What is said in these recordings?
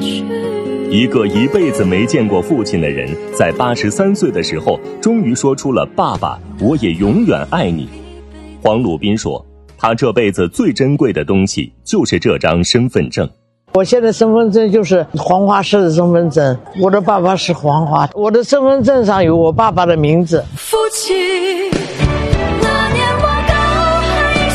一个一辈子没见过父亲的人，在83岁的时候，终于说出了"爸爸，我也永远爱你"。黄鲁宾说，他这辈子最珍贵的东西就是这张身份证。 我现在身份证就是黄华市的身份证，我的爸爸是黄华，我的身份证上有我爸爸的名字。 父亲，那年我到海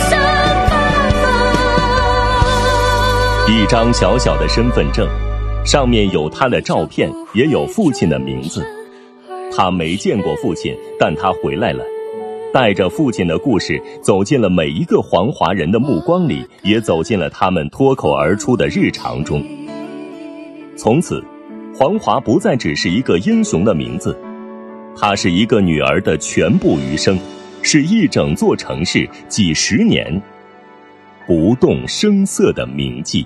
上一张小小的身份证，上面有他的照片，也有父亲的名字。他没见过父亲，但他回来了，带着父亲的故事走进了每一个黄华人的目光里，也走进了他们脱口而出的日常中。从此，黄华不再只是一个英雄的名字，它是一个女儿的全部余生，是一整座城市几十年不动声色的铭记。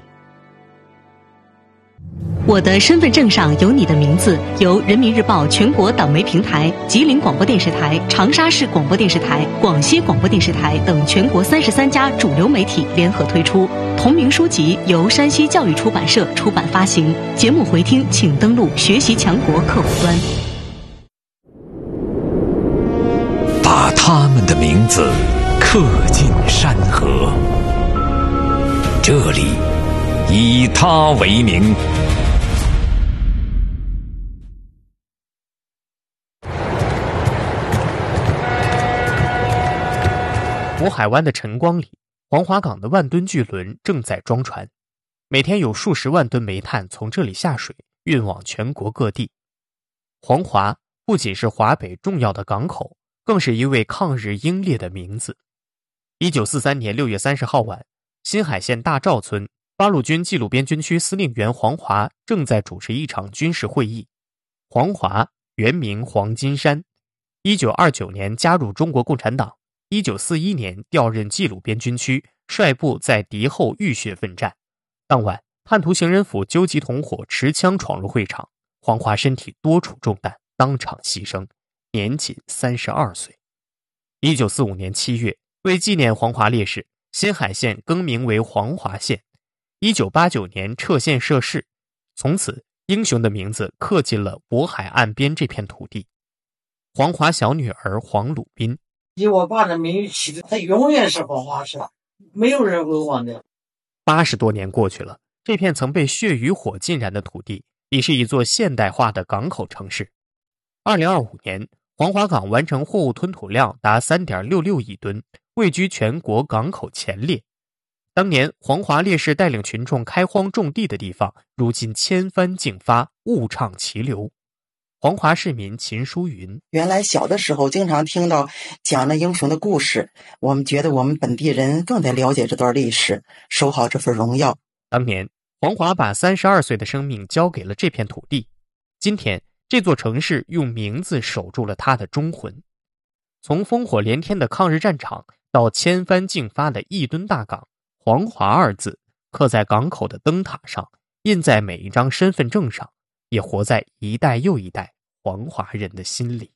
我的身份证上有你的名字，由人民日报全国党媒平台、吉林广播电视台、长沙市广播电视台、广西广播电视台等全国33家主流媒体联合推出。同名书籍由山西教育出版社出版发行。节目回听请登录学习强国客户端。 把他们的名字刻进山河，这里以他为名。 渤海湾的晨光里，黄华港的万吨巨轮正在装船，每天有数十万吨煤炭从这里下水，运往全国各地。黄华不仅是华北重要的港口，更是一位抗日英烈的名字。1943年6月30号晚，新海县大赵村八路军冀鲁边军区司令员黄华正在主持一场军事会议。黄华原名黄金山，1929年加入中国共产党，1941年调任冀鲁边军区，率部在敌后浴血奋战。当晚，叛徒行人府纠集同伙持枪闯入会场，黄华身体多处中弹，当场牺牲，年仅32岁。1945年7月，为纪念黄华烈士，新海县更名为黄华县。1989年撤县设市，从此英雄的名字刻进了渤海岸边这片土地。黄华小女儿黄鲁宾以我爸的名誉起的，他永远是黄华市，没有人会忘的。 80多年过去了，这片曾被血与火浸染的土地已是一座现代化的港口城市。2025年，黄华港完成货物吞吐量达 3.66 亿吨，位居全国港口前列。当年黄华烈士带领群众开荒种地的地方，如今千帆竞发，物畅其流。黄华市民秦淑云， 原来小的时候经常听到讲那英雄的故事，我们觉得我们本地人更得了解这段历史，守好这份荣耀。 当年黄华把32岁的生命交给了这片土地，今天这座城市用名字守住了他的忠魂。从烽火连天的抗日战场到千帆竞发的亿吨大港，黄华二字刻在港口的灯塔上，印在每一张身份证上，也活在一代又一代黄华人的心里。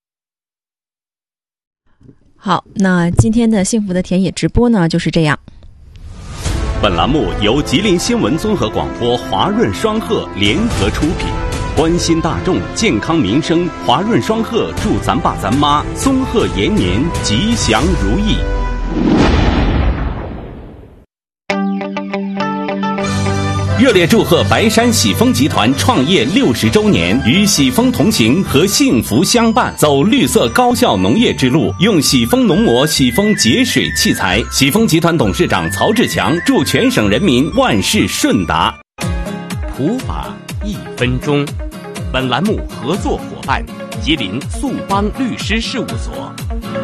好，那今天的幸福的田野直播呢就是这样。 本栏目由吉林新闻综合广播华润双鹤联合出品，关心大众健康民生，华润双鹤祝咱爸咱妈松鹤延年，吉祥如意。热烈祝贺白山喜丰集团创业60周年，与喜丰同行和幸福相伴，走绿色高效农业之路，用喜丰农膜、喜丰节水器材。喜丰集团董事长曹志强祝全省人民万事顺达。普法1分钟，本栏目合作伙伴吉林速邦律师事务所。